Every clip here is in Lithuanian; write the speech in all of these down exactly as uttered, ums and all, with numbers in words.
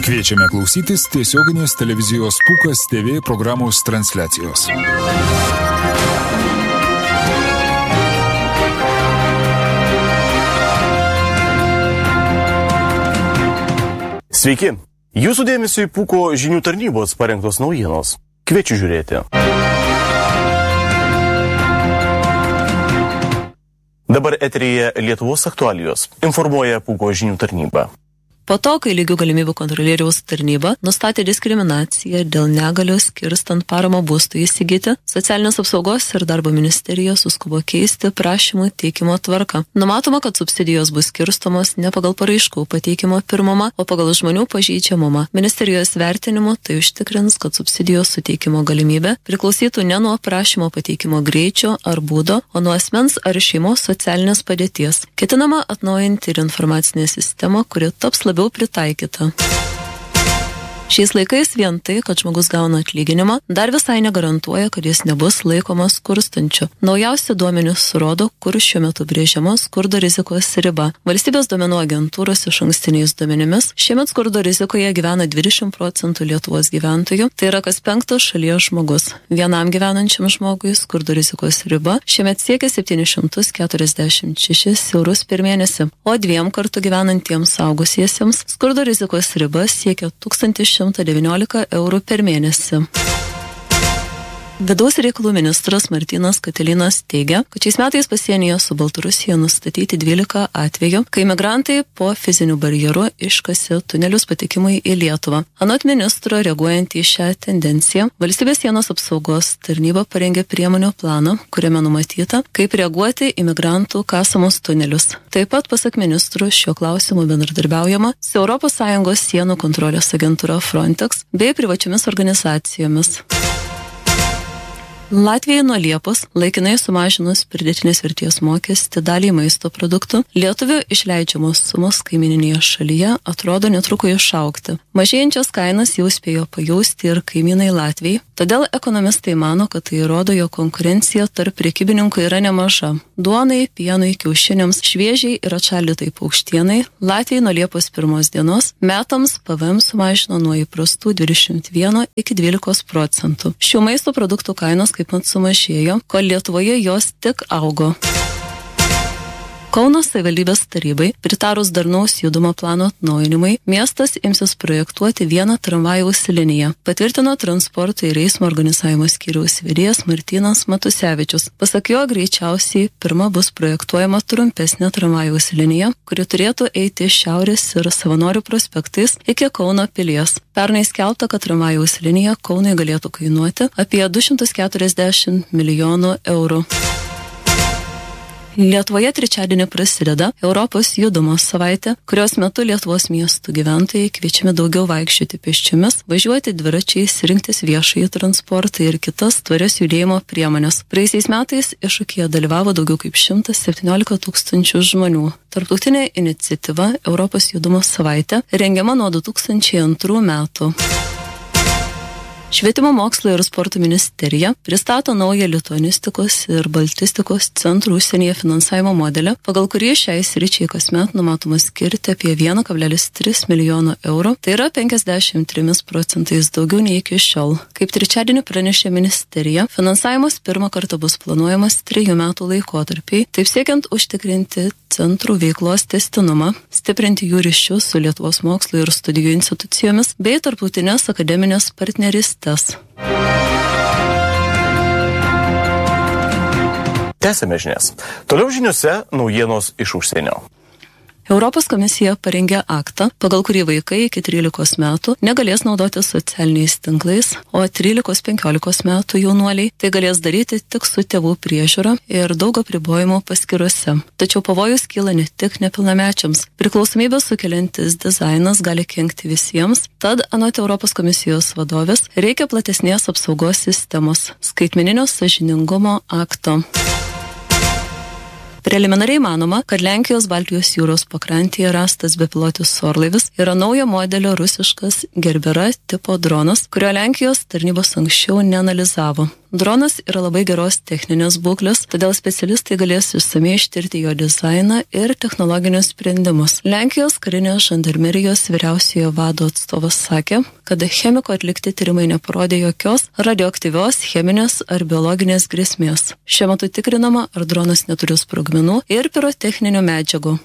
Kviečiame klausytis tiesioginės televizijos Pūkas T V programos transliacijos. Sveiki! Jūsų dėmesio į Pūko žinių tarnybos parengtos naujienos. Kviečiu žiūrėti. Dabar eteryje Lietuvos aktualijos. Informuoja Pūko žinių tarnyba. Po to, kai lygių galimybių kontrolieriaus tarnyba nustatė diskriminaciją dėl negalios skirstant paramą būstui įsigyti, Socialinės apsaugos ir darbo ministerija suskubo keisti prašymų teikimo tvarką. Numatoma, kad subsidijos bus skirstomos ne pagal paraiškų pateikimo pirmumą, o pagal žmonių pažeidžiamumą. Ministerijos vertinimu tai užtikrins, kad subsidijos suteikimo galimybė priklausytų ne nuo prašymo pateikimo greičio ar būdo, o nuo asmens ar šeimos socialinės padėties. Ketinama atnaujinti ir informacinę sistemą, kuri taps labiau pritaikyta. Šiais laikais vien tai, kad žmogus gauna atlyginimą, dar visai negarantuoja, kad jis nebus laikomas skurstančiu. Naujausi duomenys rodo, kur šiuo metu brėžiama skurdo rizikos riba. Valstybės duomenų agentūros išankstiniais duomenimis šiemet skurdo rizikoje gyvena dvidešimt procentų Lietuvos gyventojų, tai yra kas penktas šalies žmogus. Vienam gyvenančiam žmogui skurdo rizikos riba šiemet siekia septynis šimtus keturiasdešimt šešis eurus per mėnesį, o dviem kartu gyvenantiems suaugusiesiems skurdo rizikos riba siekia tūkstantis šimtas devyniolika eurų per mėnesį. Vidaus reikalų ministras Martynas Katilinas teigia, kad šiais metais pasienyje su Baltarusija nustatyti dvylika atvejų, kai migrantai po fizinių barjerų iškasė tunelius patekimui į Lietuvą. Anot ministro, reaguojant į šią tendenciją, Valstybės sienos apsaugos tarnyba parengė priemonių planą, kuriame numatyta, kaip reaguoti į migrantų kasamus tunelius. Taip pat, pasak ministrų, šiuo klausimu bendradarbiaujama su Europos Sąjungos sienų kontrolės agentūra Frontex bei privačiomis organizacijomis. Latvijai nuo Liepos, laikinai sumažinus pridėtinės vertės mokestį daliai maisto produktų, lietuvių išleidžiamos sumos kaimininėje šalyje atrodo netruko išaugti. Mažėjančias kainas jau spėjo pajausti ir kaimynai Latvijai, todėl ekonomistai mano, kad tai rodo, jo konkurencija tarp prekybininkų yra nemaža. Duonai, pienui, kiaušiniams, šviežiai ir atšaldytai paukštienai Latvijai nuo Liepos pirmos dienos metams P V M sumažino nuo įprastų dvidešimt vieno iki dvylikos procentų. Šių maisto produktų kainos kaip mat sumažėjo, kol Lietuvoje jos tik augo. Kauno savivaldybės tarybai pritarus darnaus judumo plano atnaujinimui, miestas imsis projektuoti vieną tramvajaus liniją, patvirtino transporto ir eismo organizavimo skyriaus vedėjas Martynas Matusevičius. Pasak jo, greičiausiai pirma bus projektuojama trumpesnė tramvajaus linija, kuri turėtų eiti šiaurės ir Savanorių prospektais iki Kauno pilies. Pernai skelbta, kad tramvajaus linija Kaunui galėtų kainuoti apie du šimtus keturiasdešimt milijonų eurų. Lietuvoje trečiadienį prasideda Europos judumo savaitė, kurios metu Lietuvos miestų gyventojai kviečiami daugiau vaikščioti pėsčiomis, važiuoti dviračiais, rinktis viešąjį transportą ir kitas tvarias judėjimo priemonės. Praėjusiais metais iššūkyje dalyvavo daugiau kaip šimtas septyniolika tūkstančių žmonių. Tarptautinė iniciatyva Europos judumo savaitė rengiama nuo du tūkstančiai antrų metų. Švietimo mokslo ir sporto ministerija pristato naują lituanistikos ir baltistikos centrų užsienyje finansavimo modelį, pagal kurį šiai sričiai kasmet numatoma skirti apie vieną kablelis tris milijono eurų, tai yra penkiasdešimt trimis procentais daugiau nei iki šiol. Kaip trečiadienį pranešė ministerija, finansavimas pirmą kartą bus planuojamas trijų metų laikotarpiai, taip siekiant užtikrinti centrų veiklos tęstinumą, stiprinti jų ryšius su Lietuvos mokslo ir studijų institucijomis bei tarptautinės akademinės partnerystės. Tęsime žinias. Toliau žiniuose naujienos iš užsienio. Europos komisija parengė aktą, pagal kurį vaikai iki trylikos metų negalės naudotis socialiniais tinklais, o trylikos penkiolikos metų jaunuoliai tai galės daryti tik su tėvų priežiūra ir daug apribojimų paskyrose. Tačiau pavojus kyla ne tik nepilnamečiams. Priklausomybę sukeliantis dizainas gali kenkti visiems, tad anot Europos komisijos vadovės reikia platesnės apsaugos sistemos, skaitmeninio sąžiningumo akto. Preliminariai manoma, kad Lenkijos Baltijos jūros pakrantėje rastas bepilotis orlaivis yra naujo modelio rusiškas Gerbera tipo dronas, kurio Lenkijos tarnybos anksčiau neanalizavo. Dronas yra labai geros techninės būklės, todėl specialistai galės išsamei ištirti jo dizainą ir technologinius sprendimus. Lenkijos karinės žandarmerijos vyriausiojo vado atstovas sakė, kad chemiko atlikti tyrimai neparodė jokios radioaktyvios, cheminės ar biologinės grėsmės. Šiuo metu tikrinama, ar dronas neturi sprogmenų ir pirotechninių medžiagų.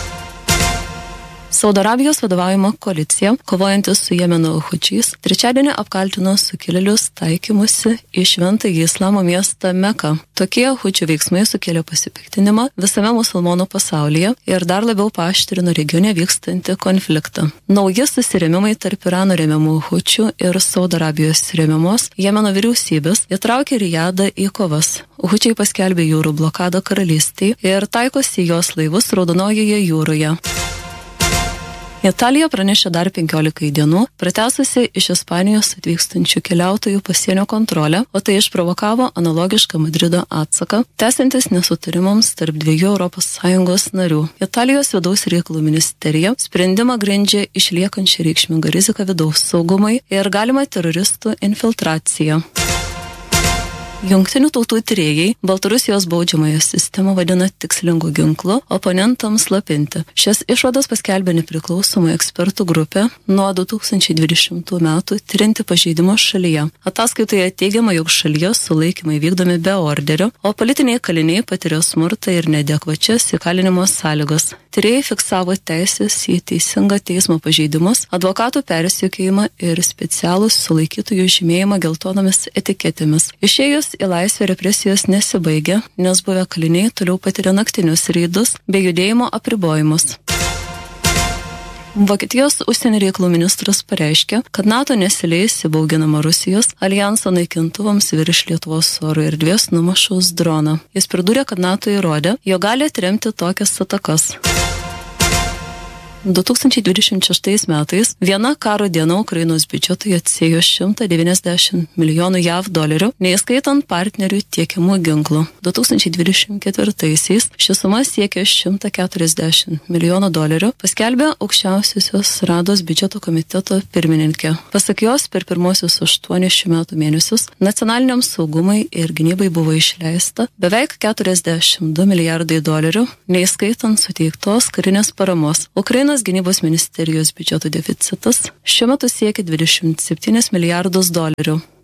Saudo Arabijos vadovaujama koalicija, kovojantis su Jemeno hučiais, trečiadienį apkaltino sukilėlius taikymusi į šventąjį islamo miestą Meką. Tokie hučių veiksmai sukėlė pasipiktinimą visame musulmonų pasaulyje ir dar labiau paaštrino regione vykstantį konfliktą. Nauji susirėmimai tarp Irano remiamų hučių ir Saudo Arabijos remiamos Jemeno vyriausybės įtraukė Rijadą į kovas. Hučiai paskelbė jūrų blokadą karalystei ir taikosi jos laivus Raudonojoje jūroje. Italija pranešė dar penkiolikai dienų, pratęsusi iš Ispanijos atvykstančių keliautojų pasienio kontrolę, o tai išprovokavo analogišką Madrido atsaką, tęsiantis nesutarimams tarp dviejų Europos Sąjungos narių. Italijos vidaus reikalų ministerija sprendimą grindžia išliekančią reikšmingą riziką vidaus saugumui ir galimą teroristų infiltraciją. Jungtinių tautų tyrėjai Baltarusijos baudžiamąją sistemą vadina tikslingu ginklu oponentams slapinti. Šias išvadas paskelbė nepriklausomų ekspertų grupė nuo du tūkstančiai dvidešimtų metų tyrinti pažeidimus šalyje. Ataskaitoje teigiama, jog šalyje sulaikymai vykdomi be orderio, o politiniai kaliniai patiria smurtą ir neadekvačias įkalinimo sąlygas. Tyrėjai fiksavo teisės į teisingą teismo pažeidimus, advokatų persekiojimą ir specialus sulaikytųjų žymėjimą geltonomis etiketėmis. Išėjus į laisvę represijos nesibaigia, nes buvę kaliniai toliau patiria naktinius reidus bei judėjimo apribojimus. Vokietijos užsienio reikalų ministras pareiškė, kad NATO nesileis įbauginama Rusijos alijanso naikintuvams virš Lietuvos oro erdvės numušus droną. Jis pridūrė, kad NATO įrodė, jog gali atremti tokias atakas. du tūkstančiai dvidešimt šeštais metais viena karo diena Ukrainos biudžetui atsėjo šimtą devyniasdešimt milijonų jav dolerių, neįskaitant partnerių tiekiamų ginklų. du tūkstančiai dvidešimt ketvirtaisiais ši suma siekė šimtą keturiasdešimt milijonų dolerių, paskelbė aukščiausiosios Rados biudžeto komiteto pirmininkė. Pasak jos, per pirmosius aštuonis šių metų mėnesius nacionaliniam saugumui ir gynybai buvo išleista beveik keturiasdešimt du milijardai dolerių, neįskaitant suteiktos karinės paramos. Ukrainos gynybos ministerijos biudžeto deficitas šiuo metu siekia dvidešimt septynis milijardus dolerių.